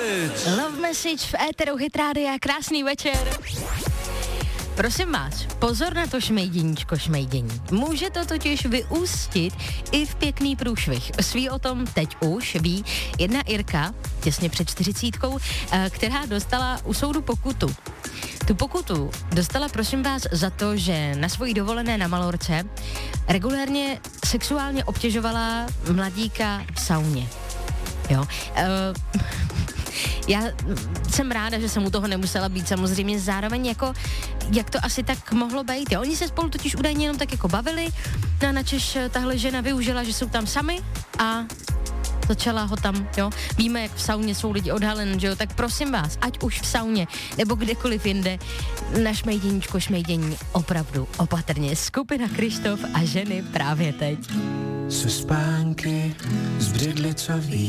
Love Message v éteru Hit Rádia, krásný večer. Prosím vás, pozor na to šmejdění. Může to totiž vyústit i v pěkný průšvih. Sví o tom teď už ví jedna Irka, těsně před 40, která dostala u soudu pokutu. Tu pokutu dostala, prosím vás, za to, že na svojí dovolené na Malorce regulérně sexuálně obtěžovala mladíka v sauně. Jo. Já jsem ráda, že jsem u toho nemusela být, samozřejmě zároveň jako, jak to asi tak mohlo být. Jo. Oni se spolu totiž údajně jenom tak jako bavili, no a načež tahle žena využila, že jsou tam sami a začala ho tam, jo. Víme, jak v sauně jsou lidi odhalen, že jo, tak prosím vás, ať už v sauně nebo kdekoliv jinde, na šmejdění opravdu opatrně. Skupina Krištof a ženy právě teď. Se spánky zbředlicový